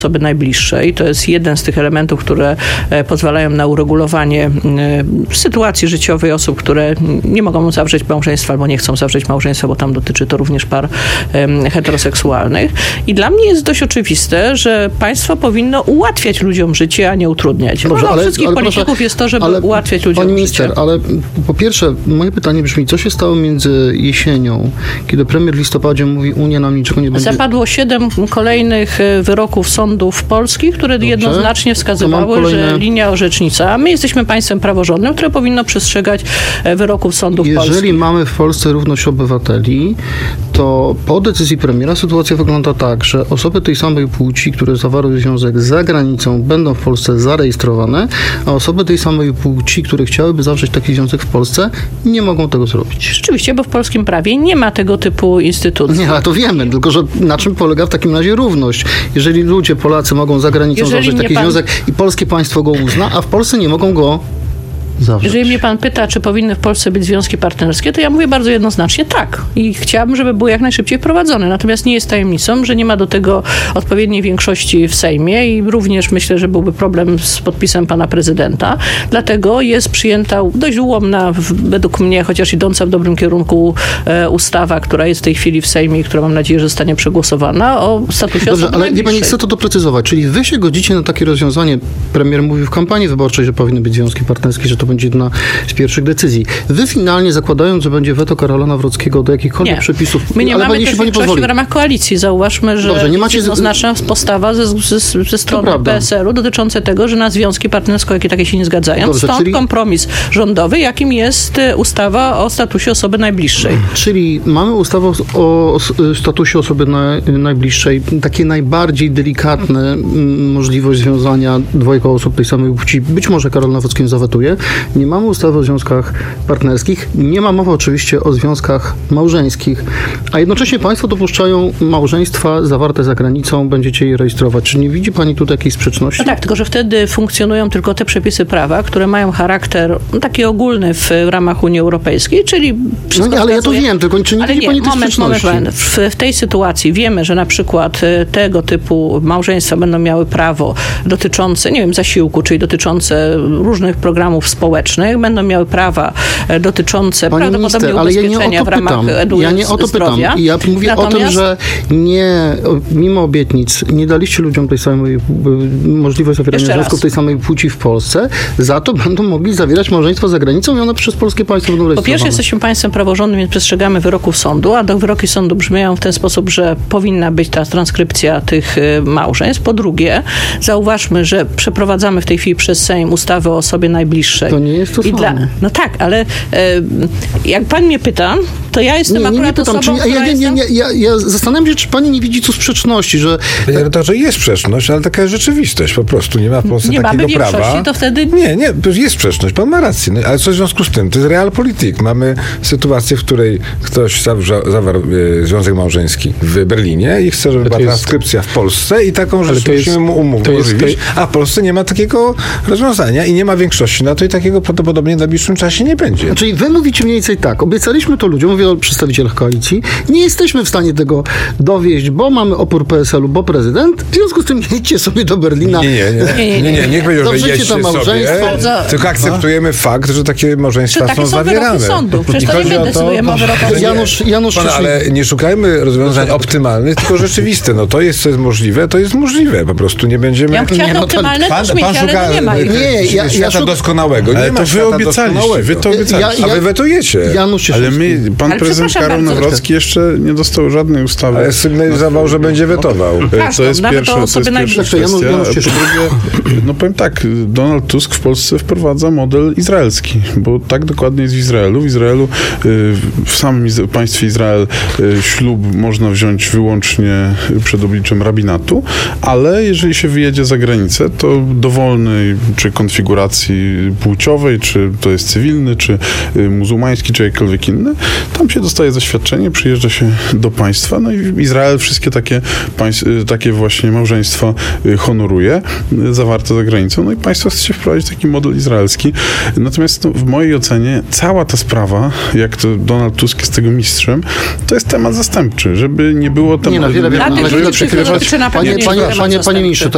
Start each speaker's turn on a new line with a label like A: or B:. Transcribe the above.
A: osoby najbliższej. To jest jeden z tych elementów, które pozwalają na uregulowanie sytuacji życiowej osób, które nie mogą zawrzeć małżeństwa albo nie chcą zawrzeć małżeństwa, bo tam dotyczy to również par heteroseksualnych. I dla mnie jest dość oczywiste, że państwo powinno ułatwiać ludziom życie, a nie utrudniać.
B: Dobrze,
A: ale wszystkich polityków jest to, żeby ułatwiać ludziom
B: Pani minister,
A: życie.
B: ale po pierwsze, moje pytanie brzmi, co się stało między jesienią, kiedy premier w listopadzie mówi, Unia nam niczego nie będzie...
A: Zapadło 7 kolejnych wyroków sądów polskich, które jednoznacznie wskazywały, że linia orzecznicza. My jesteśmy państwem praworządnym, które powinno przestrzegać wyroków sądów polskich.
B: Jeżeli mamy w Polsce równość obywateli, to po decyzji premiera sytuacja wygląda tak, że osoby tej samej płci, które zawarły związek za granicą, będą w Polsce zarejestrowane, a osoby tej samej płci, które chciałyby zawrzeć taki związek w Polsce, nie mogą tego zrobić.
A: Rzeczywiście, bo w polskim prawie nie ma tego typu instytucji.
B: Nie, ale to wiemy, tylko że na czym polega w takim razie równość? Jeżeli ludzie, Polacy mogą za granicą zawrzeć taki związek i polskie państwo go uzna, a w Polsce nie mogą go zawrzeć.
A: Jeżeli mnie pan pyta, czy powinny w Polsce być związki partnerskie, to ja mówię bardzo jednoznacznie tak. I chciałabym, żeby były jak najszybciej wprowadzone. Natomiast nie jest tajemnicą, że nie ma do tego odpowiedniej większości w Sejmie i również myślę, że byłby problem z podpisem pana prezydenta. Dlatego jest przyjęta dość ułomna, według mnie, chociaż idąca w dobrym kierunku ustawa, która jest w tej chwili w Sejmie i która mam nadzieję, że zostanie przegłosowana, o statusie osoby
B: ale wie pani,
A: najbliższej.
B: chcę to doprecyzować. Czyli wy się godzicie na takie rozwiązanie. Premier mówił w kampanii wyborczej, że powinny być związki partnerskie, że to będzie jedna z pierwszych decyzji. Wy finalnie, zakładając, że będzie weto Karola Nawrockiego do jakichkolwiek przepisów...
A: My nie
B: ale
A: mamy
B: pani,
A: też
B: pani
A: większości
B: pozwoli.
A: w ramach koalicji. Zauważmy, że
B: Dobrze, nie macie...
A: jednoznaczna postawa ze strony PSL-u dotyczące tego, że na związki partnerskie jakie takie się nie zgadzają.
B: Dobrze,
A: Stąd kompromis rządowy, jakim jest ustawa o statusie osoby najbliższej.
B: Czyli mamy ustawę o statusie osoby najbliższej, takie najbardziej delikatne możliwość związania dwojga osób tej samej płci. Być może Karol Nawrocki zawetuje. Nie mamy ustawy o związkach partnerskich. Nie ma mowy oczywiście o związkach małżeńskich. A jednocześnie państwo dopuszczają małżeństwa zawarte za granicą. Będziecie je rejestrować. Czy nie widzi pani tutaj jakiejś sprzeczności?
A: No tak, tylko że wtedy funkcjonują tylko te przepisy prawa, które mają charakter taki ogólny w ramach Unii Europejskiej, czyli
B: No nie, ale ja to wiem, tylko czy nie widzi pani tej sprzeczności?
A: W tej sytuacji wiemy, że na przykład tego typu małżeństwa będą miały prawo dotyczące, nie wiem, zasiłku, czyli dotyczące różnych programów społecznych, będą miały prawa dotyczące prawdopodobnie ubezpieczenia w ramach zdrowia.
B: Ja nie o to pytam. Ja mówię o tym, że mimo obietnic nie daliście ludziom tej samej możliwość zawierania związków tej samej płci w Polsce, za to będą mogli zawierać małżeństwa za granicą i one przez polskie państwo będą rejestrowane.
A: Po pierwsze, jesteśmy państwem praworządnym, więc przestrzegamy wyroków sądu, a wyroki sądu brzmią w ten sposób, że powinna być ta transkrypcja tych małżeństw. Po drugie, zauważmy, że przeprowadzamy w tej chwili przez Sejm ustawę o osobie najbliższej.
B: To nie jest to samo.
A: No tak, ale jak pan mnie pyta, to ja jestem akurat osobą,
B: Ja zastanawiam się, czy pani nie widzi tu sprzeczności, że...
C: Panie redaktorze, jest sprzeczność, ale taka jest rzeczywistość. Po prostu nie ma w Polsce takiego prawa.
A: Nie mamy większości, to wtedy...
C: Nie, to jest sprzeczność. Pan ma rację. No, ale co w związku z tym? To jest realpolitik. Mamy sytuację, w której ktoś zawarł związek małżeński w Berlinie i chce, żeby była transkrypcja w Polsce i taką rzecz musimy mu umożliwić, a w Polsce nie ma takiego rozwiązania i nie ma większości na to i takiego prawdopodobnie w najbliższym czasie nie będzie.
B: Czyli wy mówicie mniej więcej tak, obiecaliśmy to ludziom, mówię o przedstawicielach koalicji, nie jesteśmy w stanie tego dowieść, bo mamy opór PSL-u, bo prezydent, w związku z tym jedźcie sobie do Berlina.
C: Nie, niech powiedział, że jedźcie sobie, tylko akceptujemy fakt, że takie małżeństwa są zawierane.
A: Przecież to nie my decydujemy o wyrokach.
B: Janusz
C: ale nie szukajmy rozwiązań optymalnych, tylko rzeczywiste. No to jest, co jest możliwe, to jest możliwe. Po prostu nie będziemy...
A: Ja chciałam optymalne też mieć, ale nie ma ich.
C: Świata doskonałego.
D: Ale to wy obiecaliście. Wy to obiecaliście.
C: A wy wetujecie.
D: Ale pan prezydent Karol Nawrocki jeszcze nie dostał żadnej ustawy.
C: Ale sygnalizował, że będzie wetował.
D: To jest pierwsza kwestia. Po drugie, no powiem tak, Donald Tusk w Polsce wprowadza model izraelski, bo tak dokładnie jest w Izraelu. W Izraelu, w samym państwie Izrael ślub można wziąć wyłącznie przed obliczem rabinatu, ale jeżeli się wyjedzie za granicę, to dowolnej czy konfiguracji płciowej, czy to jest cywilny, czy muzułmański, czy jakkolwiek inny, tam się dostaje zaświadczenie, przyjeżdża się do państwa, no i Izrael wszystkie takie właśnie małżeństwa honoruje, zawarte za granicą, no i państwo chce się wprowadzić taki model izraelski. Natomiast w mojej ocenie cała ta sprawa, jak to Donald Tusk jest tego mistrzem, to jest temat zastępczy, żeby nie było tam...
B: Panie ministrze,